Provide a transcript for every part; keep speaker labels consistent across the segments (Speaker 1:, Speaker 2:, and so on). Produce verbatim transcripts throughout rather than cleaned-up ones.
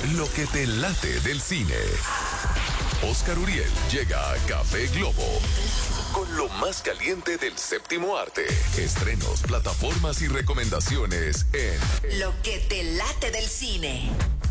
Speaker 1: lo que te late del cine. Oscar Uriel llega a Café Globo con lo más caliente del séptimo arte. Estrenos, plataformas y recomendaciones en
Speaker 2: Lo que te late del cine.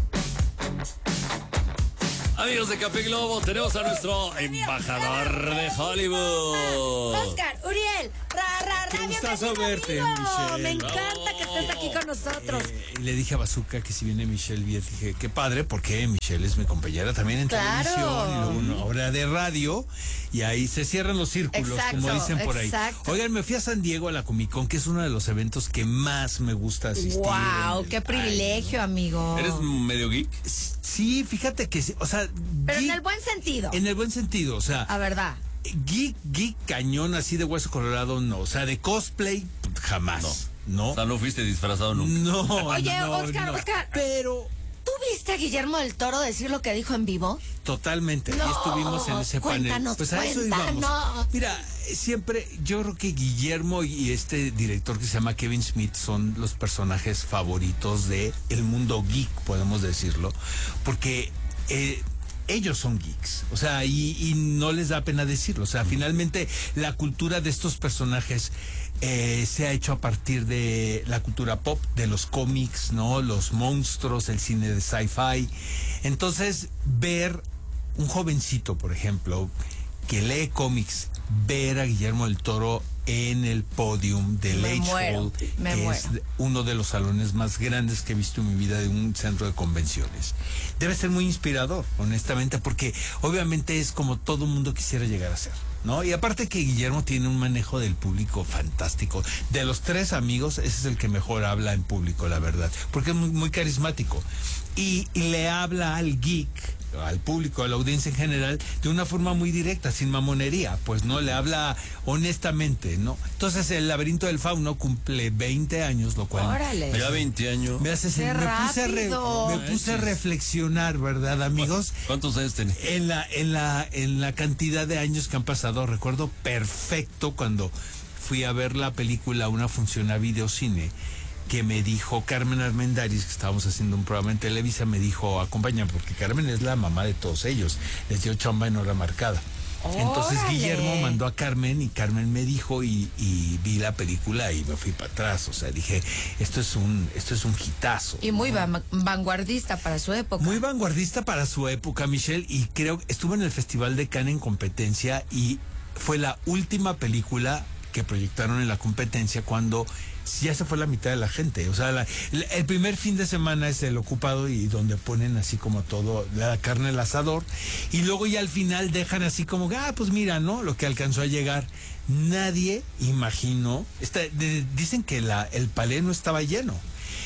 Speaker 3: Amigos de Café Globo, tenemos a nuestro embajador de Hollywood.
Speaker 4: Oscar, Uriel, ra, ra, ra,
Speaker 5: Qué gustazo verte, Michelle.
Speaker 4: Me encanta que estés aquí con nosotros.
Speaker 5: Eh, le dije a Bazooka que si viene Michelle Viet, dije, qué padre, porque Michelle es mi compañera también en
Speaker 4: Claro.
Speaker 5: televisión y luego una obra de radio, y ahí se cierran los círculos,
Speaker 4: Exacto,
Speaker 5: como dicen por ahí.
Speaker 4: exacto.
Speaker 5: Oigan, me fui a San Diego a la Comic Con, que es uno de los eventos que más me gusta asistir.
Speaker 4: Wow,
Speaker 5: en el
Speaker 4: qué privilegio, amigo.
Speaker 3: ¿Eres medio geek?
Speaker 5: Sí, fíjate que sí, o sea...
Speaker 4: Pero en
Speaker 5: geek-
Speaker 4: el buen sentido.
Speaker 5: En el buen sentido, o sea...
Speaker 4: A verdad.
Speaker 5: Geek, geek cañón así de hueso colorado, no. O sea, de cosplay, jamás. No.
Speaker 3: O sea, no fuiste disfrazado nunca.
Speaker 5: No.
Speaker 4: Oye,
Speaker 5: no,
Speaker 4: Oscar,
Speaker 5: no.
Speaker 4: Oscar.
Speaker 5: Pero
Speaker 4: ¿Tú viste a Guillermo del Toro decir lo que dijo en vivo?
Speaker 5: totalmente.
Speaker 4: No,
Speaker 5: Ahí estuvimos en ese panel.
Speaker 4: cuéntanos,
Speaker 5: Pues a eso
Speaker 4: cuéntanos.
Speaker 5: íbamos. Mira, siempre yo creo que Guillermo y este director que se llama Kevin Smith son los personajes favoritos de el mundo geek, podemos decirlo, porque eh, ellos son geeks, o sea, y, y no les da pena decirlo. O sea, finalmente la cultura de estos personajes eh, se ha hecho a partir de la cultura pop, de los cómics, ¿no? Los monstruos, el cine de sci-fi. Entonces, ver un jovencito, por ejemplo, que lee cómics, ver a Guillermo del Toro en el podium del
Speaker 4: Me
Speaker 5: Age
Speaker 4: muero,
Speaker 5: Hall,
Speaker 4: me
Speaker 5: que
Speaker 4: muero.
Speaker 5: es uno de los salones más grandes que he visto en mi vida de un centro de convenciones. Debe ser muy inspirador, honestamente, porque obviamente es como todo mundo quisiera llegar a ser, ¿no? Y aparte que Guillermo tiene un manejo del público fantástico. De los tres amigos, ese es el que mejor habla en público, la verdad, porque es muy, muy carismático. Y, y le habla al geek, al público, a la audiencia en general, de una forma muy directa, sin mamonería, pues no, le habla honestamente, ¿no? Entonces el Laberinto del Fauno cumple veinte años, lo cual
Speaker 4: Órale.
Speaker 3: Ya veinte años.
Speaker 5: me hace
Speaker 4: ¡Qué
Speaker 5: sen- me puse a re-
Speaker 4: rápido!
Speaker 5: me puse a reflexionar, ¿verdad, amigos?
Speaker 3: ¿Cuántos años tenés?
Speaker 5: En la, en la, en la cantidad de años que han pasado. Recuerdo perfecto cuando fui a ver la película, una función a videocine, que me dijo Carmen Armendáriz, que estábamos haciendo un programa en Televisa, me dijo, acompáñame, porque Carmen es la mamá de todos ellos, les dio chamba en hora marcada. Entonces
Speaker 4: ¡Órale!
Speaker 5: Guillermo mandó a Carmen y Carmen me dijo y, y vi la película y me fui para atrás. O sea, dije, esto es un, esto es un hitazo.
Speaker 4: Y muy va- vanguardista para su época.
Speaker 5: Muy vanguardista para su época, Michelle, y creo que estuvo en el Festival de Cannes en competencia y fue la última película que proyectaron en la competencia cuando ya se fue la mitad de la gente. O sea, la, la- el primer fin de semana es el ocupado y donde ponen así como todo, la carne al asador, y luego ya al final dejan así como, ah, pues mira, ¿no? Lo que alcanzó a llegar. Nadie imaginó, está, de- dicen que la, el palé no estaba lleno,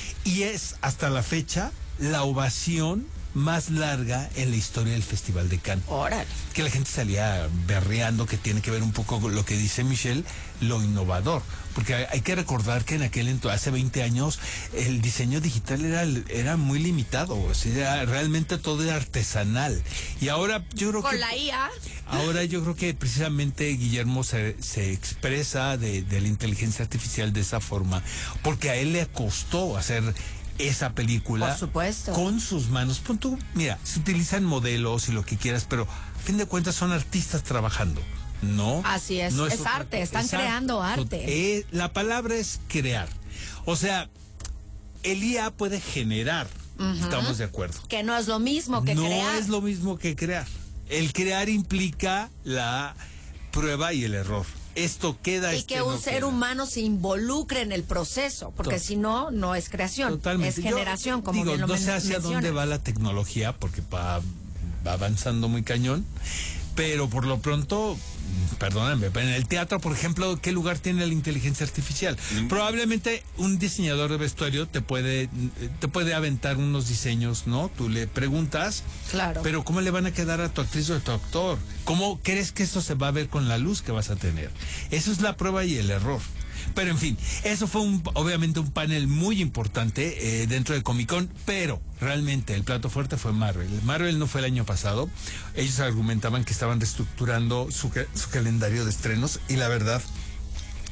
Speaker 5: y es hasta la fecha la ovación más larga en la historia del Festival de Cannes.
Speaker 4: Órale.
Speaker 5: Que la gente salía berreando, que tiene que ver un poco con lo que dice Michelle, lo innovador. Porque hay, hay que recordar que en aquel entonces, hace veinte años, el diseño digital era, era muy limitado. O sea, realmente todo era artesanal. Y ahora yo creo
Speaker 4: Con
Speaker 5: que...
Speaker 4: la I A.
Speaker 5: Ahora yo creo que precisamente Guillermo se, se expresa de, de la inteligencia artificial de esa forma, porque a él le costó hacer esa película.
Speaker 4: Por supuesto.
Speaker 5: Con sus manos. Pon tú, mira, se utilizan modelos y lo que quieras, pero a fin de cuentas son artistas trabajando, ¿no?
Speaker 4: Así es,
Speaker 5: No
Speaker 4: es
Speaker 5: otra-
Speaker 4: arte, están
Speaker 5: Exacto.
Speaker 4: creando arte.
Speaker 5: Eh, la palabra es crear. O sea, el I A puede generar, estamos de acuerdo.
Speaker 4: Que no es lo mismo que
Speaker 5: no
Speaker 4: crear.
Speaker 5: es lo mismo que crear. El crear implica la prueba y el error. Esto queda.
Speaker 4: Y
Speaker 5: este
Speaker 4: que un
Speaker 5: no
Speaker 4: ser
Speaker 5: queda.
Speaker 4: humano se involucre en el proceso, porque
Speaker 5: Tot-
Speaker 4: si no, no es creación,
Speaker 5: Totalmente.
Speaker 4: es generación,
Speaker 5: Yo
Speaker 4: como
Speaker 5: digo,
Speaker 4: bien lo
Speaker 5: no
Speaker 4: men-
Speaker 5: sé hacia
Speaker 4: mencionas.
Speaker 5: dónde va la tecnología, porque va, va avanzando muy cañón, pero por lo pronto, perdóname, pero en el teatro, por ejemplo, ¿qué lugar tiene la inteligencia artificial?
Speaker 3: Mm.
Speaker 5: Probablemente un diseñador de vestuario te puede, te puede aventar unos diseños, ¿no? Tú le preguntas,
Speaker 4: Claro.
Speaker 5: pero ¿cómo le van a quedar a tu actriz o a tu actor? ¿Cómo crees que esto se va a ver con la luz que vas a tener? Eso es la prueba y el error. Pero en fin, eso fue un, obviamente un panel muy importante eh, dentro de Comic Con, pero realmente el plato fuerte fue Marvel. Marvel no fue el año pasado. Ellos argumentaban que estaban reestructurando su, ca- su calendario de estrenos y la verdad,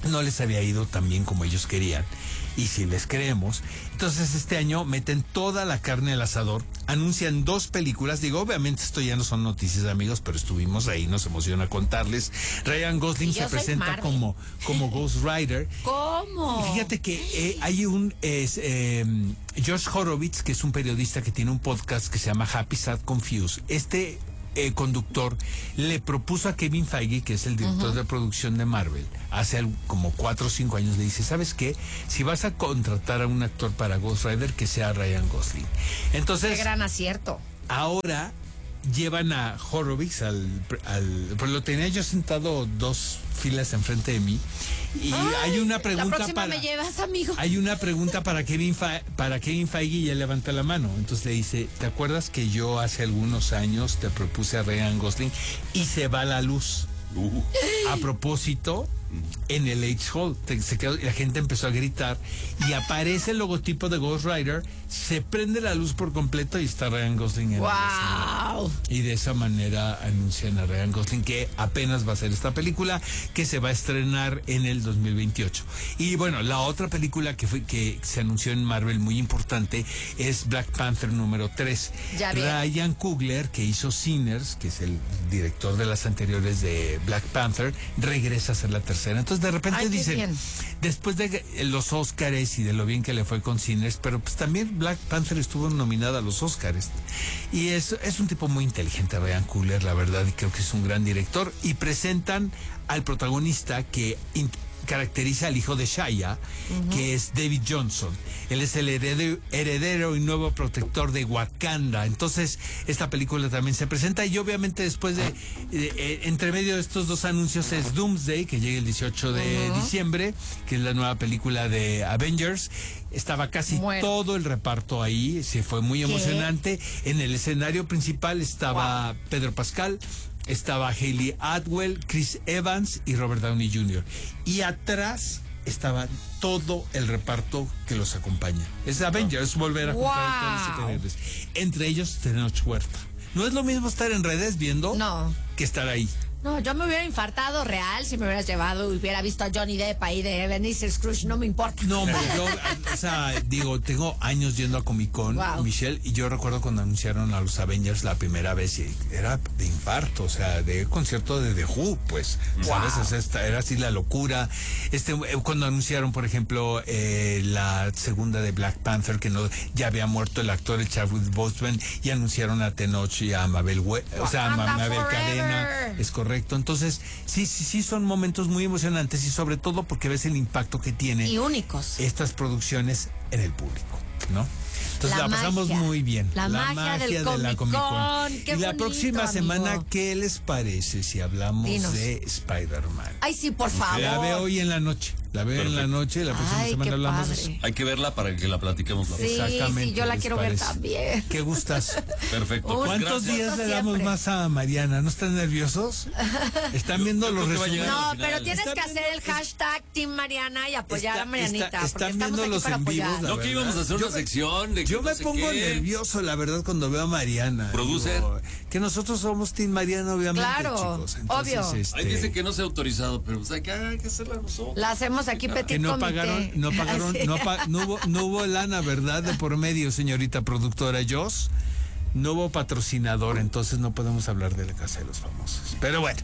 Speaker 5: no les había ido tan bien como ellos querían. Y si les creemos, entonces este año meten toda la carne al asador, anuncian dos películas, digo, obviamente esto ya no son noticias, amigos, pero estuvimos ahí, nos emociona contarles. Ryan Gosling
Speaker 4: Y yo
Speaker 5: se
Speaker 4: soy
Speaker 5: presenta
Speaker 4: Marvel.
Speaker 5: como, como Ghost Rider.
Speaker 4: ¿Cómo?
Speaker 5: Y fíjate que eh, hay un es, eh, Josh Horowitz, que es un periodista que tiene un podcast que se llama Happy, Sad, Confused. Este eh, conductor le propuso a Kevin Feige, que es el director uh-huh. de producción de Marvel, hace algo, como cuatro o cinco años, le dice, ¿sabes qué? Si vas a contratar a un actor para Ghost Rider, que sea Ryan Gosling. Entonces,
Speaker 4: qué gran acierto.
Speaker 5: Ahora llevan a Horowitz al, al pues lo tenía yo sentado dos filas enfrente de mí y
Speaker 4: Ay,
Speaker 5: hay una pregunta
Speaker 4: la próxima
Speaker 5: para
Speaker 4: me llevas, amigo.
Speaker 5: Hay una pregunta para Kevin Fe, para Kevin Feige y él levanta la mano. Entonces le dice, ¿te acuerdas que yo hace algunos años te propuse a Ryan Gosling y se va la luz? Uh. A propósito, en el H Hall te, se quedó, la gente empezó a gritar y aparece el logotipo de Ghost Rider, se prende la luz por completo y está Ryan Gosling en
Speaker 4: wow.
Speaker 5: el escenario. Y de esa manera anuncian a Ryan Gosling que apenas va a ser esta película que se va a estrenar en el dos mil veintiocho. Y bueno, la otra película que fue que se anunció en Marvel muy importante es Black Panther número tres.
Speaker 4: Ya
Speaker 5: Ryan Coogler, que hizo Sinners, que es el director de las anteriores de Black Panther, regresa a hacer la tercera. Entonces de repente
Speaker 4: Ay,
Speaker 5: dicen, después de los Óscares y de lo bien que le fue con Sinners, pero pues también Black Panther estuvo nominada a los Óscares. Y es, es un tipo muy inteligente, Ryan Coogler, la verdad, y creo que es un gran director. Y presentan al protagonista que caracteriza al hijo de Shia, uh-huh. que es David Johnson. Él es el heredero, heredero y nuevo protector de Wakanda. Entonces, esta película también se presenta y obviamente después de, de, de entre medio de estos dos anuncios es Doomsday, que llega el dieciocho de uh-huh. diciembre, que es la nueva película de Avengers. Estaba casi bueno. todo el reparto ahí, se fue muy emocionante. ¿Qué? En el escenario principal estaba wow. Pedro Pascal, estaba Hayley Atwell, Chris Evans y Robert Downey junior Y atrás estaba todo el reparto que los acompaña. Es Avengers, volver a
Speaker 4: wow.
Speaker 5: juntar a todos los superhéroes. Entre ellos, Tenoch Huerta. No es lo mismo estar en redes viendo
Speaker 4: no.
Speaker 5: que estar ahí.
Speaker 4: No, yo me hubiera infartado real si me hubieras llevado y hubiera visto a Johnny Depp ahí de Ebenezer Scrooge, no me importa.
Speaker 5: No, hombre, yo, o sea, digo, tengo años yendo a Comic Con, wow. Michelle, y yo recuerdo cuando anunciaron a los Avengers la primera vez, y era de infarto, o sea, de concierto de The Who, pues, ¿sabes? Wow. O sea, esta, era así la locura. Este, cuando anunciaron, por ejemplo, eh, la segunda de Black Panther, que no ya había muerto el actor, el Chadwick Boseman, y anunciaron a Tenoch y a Mabel, We o sea, a Mabel Cadena, es correcto. Entonces, sí, sí, sí, son momentos muy emocionantes y sobre todo porque ves el impacto que tienen
Speaker 4: y únicos
Speaker 5: estas producciones en el público, ¿no? Entonces la, la pasamos
Speaker 4: magia,
Speaker 5: muy bien.
Speaker 4: La,
Speaker 5: la
Speaker 4: magia,
Speaker 5: magia
Speaker 4: del
Speaker 5: de la Comic Con.
Speaker 4: Qué
Speaker 5: y la
Speaker 4: bonito,
Speaker 5: próxima
Speaker 4: amigo.
Speaker 5: semana, ¿qué les parece si hablamos
Speaker 4: Dinos.
Speaker 5: de Spider-Man?
Speaker 4: Ay, sí, por favor.
Speaker 5: La veo hoy en la noche. La veo Perfecto. en la noche, la próxima
Speaker 4: Ay,
Speaker 5: semana hablamos
Speaker 4: padre.
Speaker 5: de eso.
Speaker 3: Hay que verla para que la platiquemos. La
Speaker 4: sí,
Speaker 5: Exactamente.
Speaker 4: Sí, yo la quiero
Speaker 5: parece?
Speaker 4: ver también.
Speaker 5: ¿Qué gustas?
Speaker 3: Perfecto.
Speaker 4: Un
Speaker 5: ¿Cuántos
Speaker 3: Gracias.
Speaker 5: días le damos
Speaker 4: siempre.
Speaker 5: más a Mariana? ¿No están nerviosos? ¿Están viendo
Speaker 3: Yo
Speaker 5: los
Speaker 3: creo que va a
Speaker 5: resúmenes?
Speaker 3: llegar
Speaker 4: No,
Speaker 3: al final.
Speaker 4: pero tienes
Speaker 5: Está
Speaker 4: que hacer el
Speaker 5: viendo-
Speaker 4: hashtag Team Mariana y apoyar
Speaker 5: Está-
Speaker 4: a Marianita.
Speaker 5: está-
Speaker 4: porque
Speaker 5: están
Speaker 4: estamos
Speaker 5: viendo
Speaker 4: aquí
Speaker 5: los
Speaker 4: para
Speaker 5: en vivos,
Speaker 4: apoyar.
Speaker 5: la
Speaker 3: No, que íbamos a hacer
Speaker 5: Yo
Speaker 3: una
Speaker 5: me-
Speaker 3: sección de que
Speaker 5: Yo
Speaker 3: no
Speaker 5: me
Speaker 3: sé
Speaker 5: pongo
Speaker 3: qué.
Speaker 5: nervioso, la verdad, cuando veo a Mariana.
Speaker 3: Producer.
Speaker 5: Digo, que nosotros somos Team Mariana, obviamente,
Speaker 4: Claro,
Speaker 5: chicos. Entonces,
Speaker 4: obvio.
Speaker 5: este,
Speaker 3: Ahí dice que no se ha autorizado, pero pues hay que, hay que hacerla nosotros.
Speaker 4: La hacemos aquí petit
Speaker 5: que no
Speaker 4: comité.
Speaker 5: pagaron, no pagaron,
Speaker 4: Así.
Speaker 5: no, pa- no hubo, no hubo lana, ¿verdad? De por medio, señorita productora Joss. No hubo patrocinador, entonces no podemos hablar de la Casa de los Famosos. Pero bueno.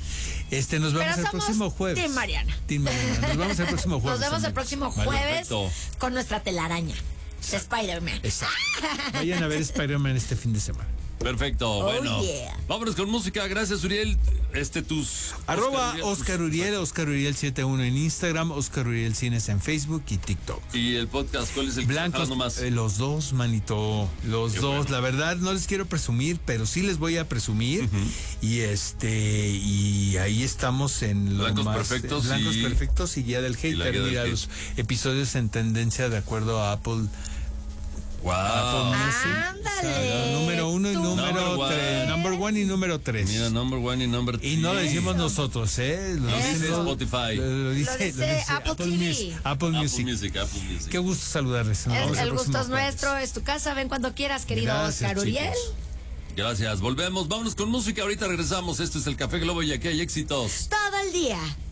Speaker 5: Este, nos vemos
Speaker 4: Pero
Speaker 5: el
Speaker 4: somos
Speaker 5: próximo jueves.
Speaker 4: Team Mariana.
Speaker 5: Team Mariana. Nos vemos el próximo jueves.
Speaker 4: Nos vemos el
Speaker 5: amigos.
Speaker 4: próximo
Speaker 5: Vale.
Speaker 4: jueves
Speaker 3: Perfecto.
Speaker 4: con nuestra telaraña de Spider-Man.
Speaker 5: Exacto. Vayan a ver Spider-Man este fin de semana.
Speaker 3: Perfecto,
Speaker 4: Oh,
Speaker 3: bueno.
Speaker 4: yeah.
Speaker 3: Vámonos con música. Gracias, Uriel. Este, tus...
Speaker 5: Arroba
Speaker 3: Uriel,
Speaker 5: Oscar
Speaker 3: tus-
Speaker 5: Uriel, Oscar Uriel setenta y uno en Instagram, Oscar Uriel Cines en Facebook y TikTok.
Speaker 3: Y el podcast, ¿cuál es el que está
Speaker 5: Blancos,
Speaker 3: jalando más?
Speaker 5: eh, los dos, manito, los
Speaker 3: Qué
Speaker 5: dos.
Speaker 3: bueno.
Speaker 5: La verdad no les quiero presumir, pero sí les voy a presumir. Uh-huh. Y este y ahí estamos en lo
Speaker 3: Blancos
Speaker 5: más,
Speaker 3: Perfectos
Speaker 5: eh, Blancos
Speaker 3: y-
Speaker 5: Perfectos y Guía del
Speaker 3: y la
Speaker 5: Hater.
Speaker 3: Guía del
Speaker 5: Mira
Speaker 3: Hate.
Speaker 5: los episodios en tendencia de acuerdo a Apple.
Speaker 3: Wow.
Speaker 5: Apple Music.
Speaker 4: Ándale,
Speaker 5: O sea, número uno y
Speaker 4: tú.
Speaker 5: número
Speaker 3: Number
Speaker 5: tres.
Speaker 3: one.
Speaker 5: Number one y número tres.
Speaker 3: Mira, number one y number
Speaker 5: Y no lo
Speaker 3: three.
Speaker 5: decimos nosotros, ¿eh? Lo
Speaker 3: Lo
Speaker 5: dice
Speaker 3: dice
Speaker 5: lo-
Speaker 3: Spotify.
Speaker 5: Lo, lo dice,
Speaker 4: Lo dice Apple T V.
Speaker 5: Music. Apple
Speaker 3: Apple
Speaker 5: Music.
Speaker 3: Music, Apple Music.
Speaker 5: Qué gusto saludarles. Nos
Speaker 4: El,
Speaker 5: vemos
Speaker 4: el
Speaker 5: próximo
Speaker 4: gusto es
Speaker 5: jueves.
Speaker 4: nuestro, es tu casa, ven cuando quieras, querido
Speaker 5: Gracias,
Speaker 4: Oscar Uriel.
Speaker 5: chicos.
Speaker 3: Gracias, volvemos. Vámonos con música. Ahorita regresamos. Esto es el Café Globo y aquí hay éxitos.
Speaker 4: Todo el día.